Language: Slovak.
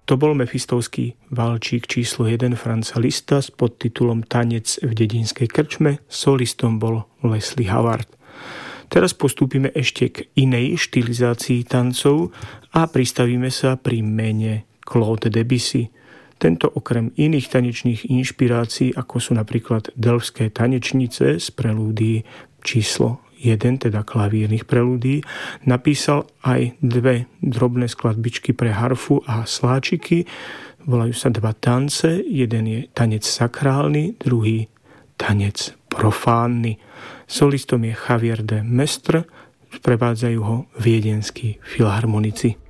To bol Mefistovský valčík číslo 1 Franza Liszta s podtitulom Tanec v dedinskej krčme. Solistom bol Leslie Howard. Teraz postúpime ešte k inej štilizácii tancov a pristavíme sa pri mene Claude Debussy. Tento okrem iných tanečných inšpirácií, ako sú napríklad Delftské tanečnice z prelúdií číslo 1, teda klavírnych prelúdií, napísal aj 2 drobné skladbičky pre harfu a sláčiky. Volajú sa 2 tance, jeden je tanec sakrálny, druhý tanec profánny. Solistom je Javier de Mestre, sprevádzajú ho viedenskí filharmonici.